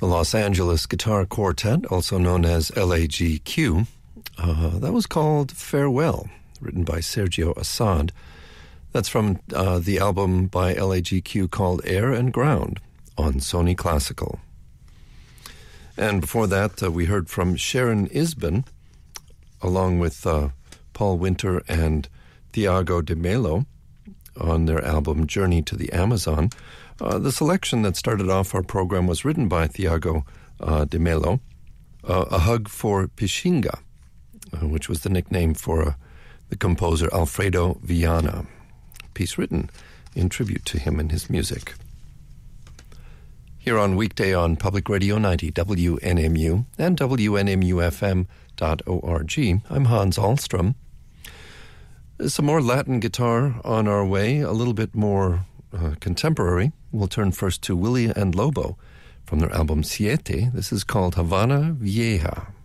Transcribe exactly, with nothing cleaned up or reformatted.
the Los Angeles Guitar Quartet, also known as L A G Q. Uh, that was called Farewell, written by Sergio Assad. That's from uh, the album by L A G Q called Air and Ground on Sony Classical. And before that, uh, we heard from Sharon Isbin, along with uh, Paul Winter and Thiago de Melo on their album Journey to the Amazon. Uh, the selection that started off our program was written by Thiago uh, de Melo, uh, A Hug for Pixinga, uh, which was the nickname for uh, the composer Alfredo Viana. A piece written in tribute to him and his music. Here on Weekday on Public Radio ninety W N M U and W N M U F M dot org, I'm Hans Ahlstrom. There's some more Latin guitar on our way, a little bit more uh, contemporary. We'll turn first to Willie and Lobo from their album Siete. This is called Havana Vieja.